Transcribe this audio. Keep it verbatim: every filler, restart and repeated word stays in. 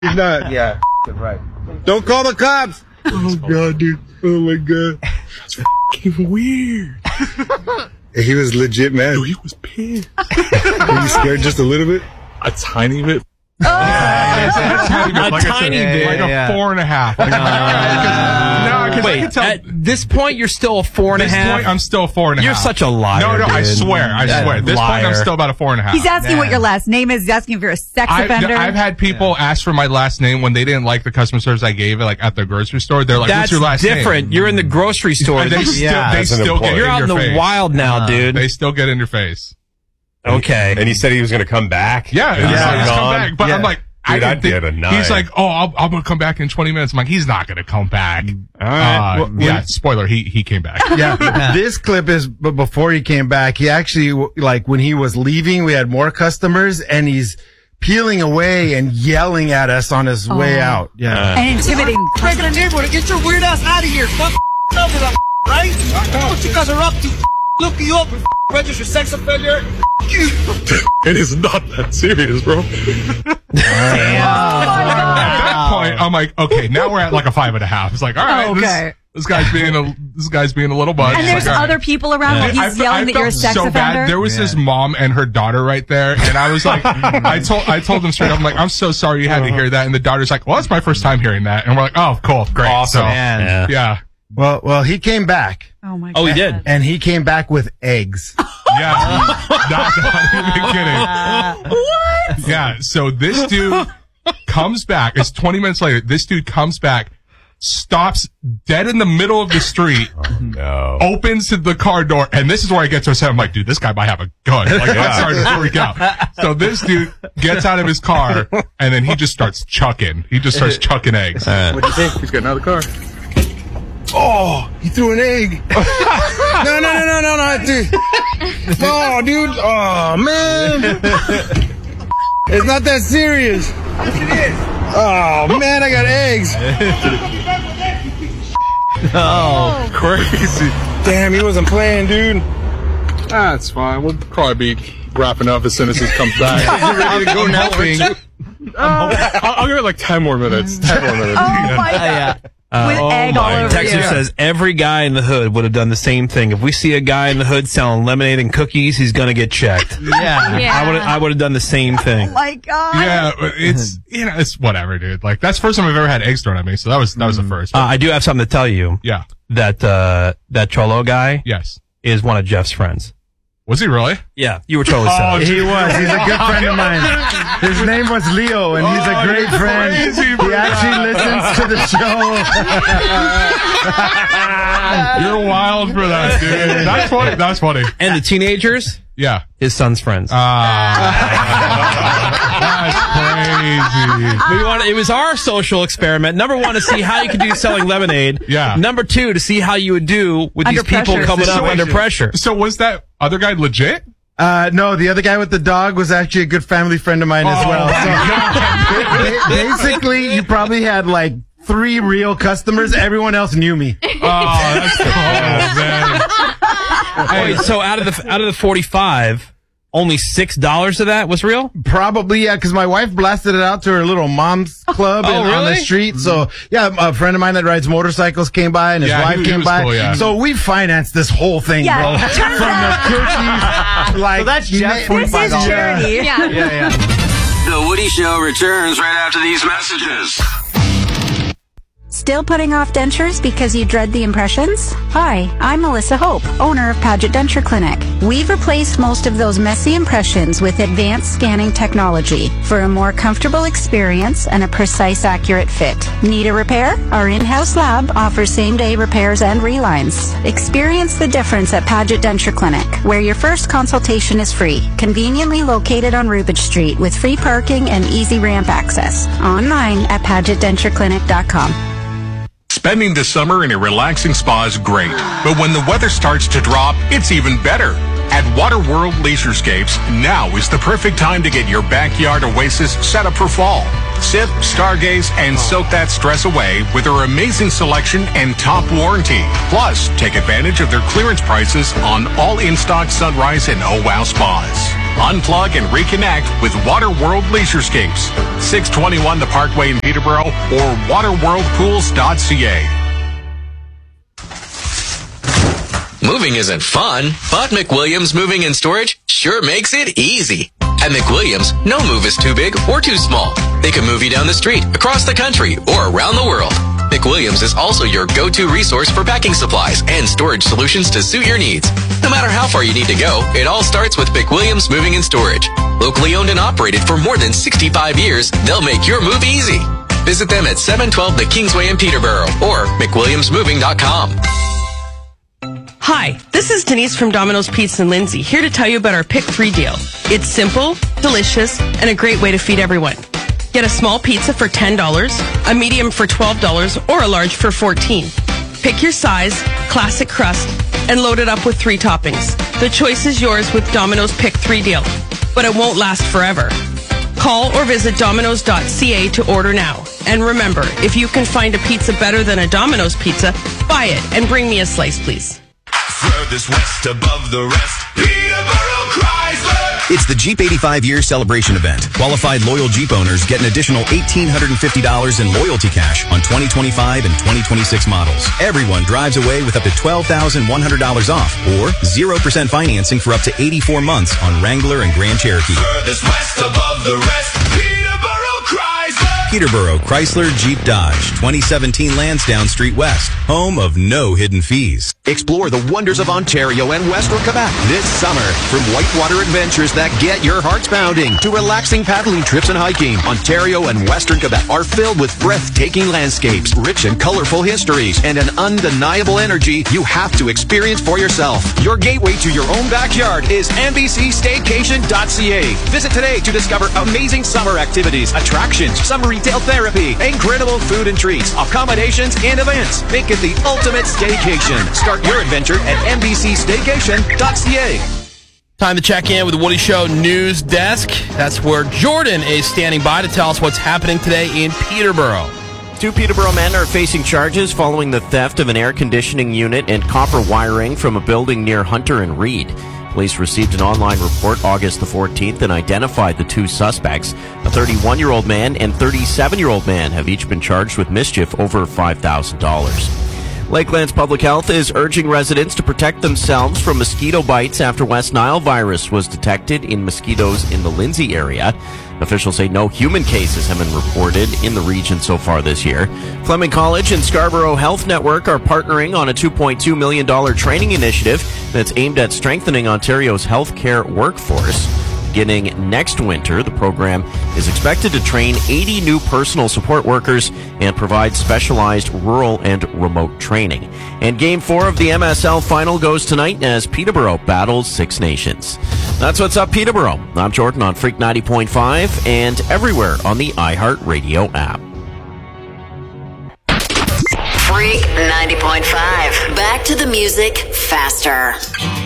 He's not. Yeah, right. Don't call the cops. Oh, God, dude. Oh, my God. That's f***ing weird. He was legit mad. Dude, he was pissed. Were you scared just a little bit? A tiny bit. Oh. Yeah, yeah, a tiny bit. A Like tiny said, bit. Like a Yeah. four and a half. Like, Uh, no, wait, I can tell. at this point, you're still a four and a this half? point, I'm still a four and a You're half. such a liar, No, no, I dude. swear. I That swear. At this liar. point, I'm still about a four and a half. He's asking what your last name is. He's asking if you're a sex I've, offender. I've had people ask for my last name when they didn't like the customer service I gave it, like at the grocery store. They're like, That's what's your last different. name? You're in the grocery store. And they still, Yeah. they That's an still get employee. You're in out your in the face. wild now, dude. They still get in your face. Okay. And he said he was going to come back. Yeah, And he's he's like, like, "Let's come gone." back. But Yeah. I'm like, I Dude, didn't I'd think, get a nine. he's like, oh, I'll, I'm going to come back in twenty minutes. I'm like, he's not going to come back. All right. Uh, Well, yeah, when- spoiler, he, he came back. Yeah, this clip is but before he came back. He actually, like, when he was leaving, we had more customers, and he's peeling away and yelling at us on his way Oh. out. Yeah. And intimidating. Regular neighborhood, get your weird ass out of here. Stop up with that, right? What you guys are up to? Look you up, register sex offender. It is not that serious, bro. At that point, I'm like, okay, now we're at like a five and a half. It's like, all right, Okay. this, this guy's being a this guy's being a little butt. And there's Like, all right. other people around while he's I fe- yelling I that you're a felt sex so offender. bad. There was this mom and her daughter right there, and I was like, I told I told them straight up, I'm like, I'm so sorry you had to hear that. And the daughter's like, well, it's my first time hearing that, and we're like, oh, cool, great, Awesome. So, Man. yeah, Well, well, he came back. Oh my Oh, god. he did. And he came back with eggs. yeah, not, not even kidding. What? Yeah, so this dude comes back. It's twenty minutes later. This dude comes back, stops dead in the middle of the street, No. opens to the car door, and this is where I get so upset. I'm like, dude, this guy might have a gun. Like, I started to freak out. So this dude gets out of his car, and then he just starts chucking. He just starts chucking eggs. What'd you think? He's getting out of the car. Oh, he threw an egg. no, no, no, no, no, no, dude. Oh, dude. Oh, man. It's not that serious. Yes, it is. Oh, man, I got eggs. Oh, Crazy. Damn, he wasn't playing, dude. That's fine. We'll probably be wrapping up as soon as he comes back. You ready to go I'm now? hoping- I'll, I'll give it like ten more minutes. ten more minutes. Oh my god. With oh egg all over Texter you. says every guy in the hood would have done the same thing. If we see a guy in the hood selling lemonade and cookies, he's gonna get checked. Yeah. Yeah. I would I would have done the same thing. Oh my god. Yeah, but it's you know it's whatever, dude. Like that's the first time I've ever had eggs thrown at me, so that was that was the first. Uh, I do have something to tell you. Yeah. That uh that Cholo guy Yes. is one of Jeff's friends. Was he really? Yeah, you were totally set Oh, up. He was. He's a good friend of mine. His name was Leo, and he's a Oh, great you're friend. crazy, He bro. actually listens to the show. You're wild for that, dude. That's funny. That's funny. And the teenagers, Yeah. his son's friends. Ah, that's crazy. we wanted, it was our social experiment. Number one, to see how you could do selling lemonade. Yeah. Number two, to see how you would do with Under these people pressure. coming up Situation. under pressure. So was that other guy legit? Uh, no, the other guy with the dog was actually a good family friend of mine as Oh, well. my So, ba- basically, you probably had like three real customers. Everyone else knew me. Oh, that's cool, man. Wait, so out of the out of the forty-five, only six dollars of that was real? Probably, yeah, because my wife blasted it out to her little mom's club Oh, and on the really? street. So, yeah, a friend of mine that rides motorcycles came by and his Yeah, he- wife he came was by. cool, yeah. So we financed this whole thing, Yeah, bro. turns From out- the cookies, like So that's Jeff ma- This is $45. charity. Yeah, yeah. The Woody Show returns right after these messages. Still putting off dentures because you dread the impressions? Hi, I'm Melissa Hope, owner of Paget Denture Clinic. We've replaced most of those messy impressions with advanced scanning technology for a more comfortable experience and a precise, accurate fit. Need a repair? Our in-house lab offers same-day repairs and relines. Experience the difference at Paget Denture Clinic, where your first consultation is free, conveniently located on Rubidge Street with free parking and easy ramp access. Online at paget denture clinic dot com. Spending the summer in a relaxing spa is great, but when the weather starts to drop, it's even better. At Waterworld Leisurescapes, now is the perfect time to get your backyard oasis set up for fall. Sip, stargaze, and soak that stress away with their amazing selection and top warranty. Plus, take advantage of their clearance prices on all in-stock Sunrise and Oh Wow spas. Unplug and reconnect with Waterworld Leisurescapes. six twenty-one The Parkway in Peterborough or waterworld pools dot c a. Moving isn't fun, but McWilliams Moving and Storage sure makes it easy. At McWilliams, no move is too big or too small. They can move you down the street, across the country, or around the world. McWilliams is also your go-to resource for packing supplies and storage solutions to suit your needs. No matter how far you need to go, it all starts with McWilliams Moving and Storage. Locally owned and operated for more than sixty-five years, they'll make your move easy. Visit them at seven twelve The Kingsway in Peterborough or mc williams moving dot com. Hi, this is Denise from Domino's Pizza in Lindsay, here to tell you about our Pick three deal. It's simple, delicious, and a great way to feed everyone. Get a small pizza for ten dollars, a medium for twelve dollars, or a large for fourteen dollars. Pick your size, classic crust, and load it up with three toppings. The choice is yours with Domino's Pick three deal, but it won't last forever. Call or visit dominos dot c a to order now. And remember, if you can find a pizza better than a Domino's pizza, buy it and bring me a slice, please. Furthest west above the rest, Peterborough Chrysler. It's the Jeep eighty-five year celebration event. Qualified loyal Jeep owners get an additional one thousand eight hundred fifty dollars in loyalty cash on twenty twenty-five and twenty twenty-six models. Everyone drives away with up to twelve thousand one hundred dollars off or zero percent financing for up to eighty-four months on Wrangler and Grand Cherokee. Furthest west above the rest, Peterborough Chrysler. Peterborough Chrysler Jeep Dodge, twenty seventeen Lansdowne Street West, home of no hidden fees. Explore the wonders of Ontario and Western Quebec this summer. From whitewater adventures that get your hearts pounding to relaxing paddling trips and hiking, Ontario and Western Quebec are filled with breathtaking landscapes, rich and colorful histories, and an undeniable energy you have to experience for yourself. Your gateway to your own backyard is n b c staycation dot c a. Visit today to discover amazing summer activities, attractions, summer retail therapy, incredible food and treats, accommodations, and events. Make it the ultimate staycation. Start your adventure at n b c staycation dot c a. Time to check in with the Woody Show News Desk. That's where Jordan is standing by to tell us what's happening today in Peterborough. Two Peterborough men are facing charges following the theft of an air conditioning unit and copper wiring from a building near Hunter and Reed. Police received an online report August the fourteenth and identified the two suspects. A thirty-one-year-old man and thirty-seven-year-old man have each been charged with mischief over five thousand dollars. Lakelands Public Health is urging residents to protect themselves from mosquito bites after West Nile virus was detected in mosquitoes in the Lindsay area. Officials say no human cases have been reported in the region so far this year. Fleming College and Scarborough Health Network are partnering on a two point two million dollars training initiative that's aimed at strengthening Ontario's healthcare workforce. Beginning next winter, the program is expected to train eighty new personal support workers and provide specialized rural and remote training. And Game four of the M S L Final goes tonight as Peterborough battles Six Nations. That's what's up, Peterborough. I'm Jordan on Freak ninety point five and everywhere on the iHeartRadio app. Freak ninety point five. Back to the music faster.